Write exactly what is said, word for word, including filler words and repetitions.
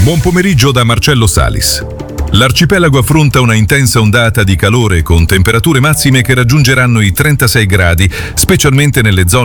Buon pomeriggio da Marcello Salis. L'arcipelago affronta una intensa ondata di calore con temperature massime che raggiungeranno i trentasei gradi, specialmente nelle zone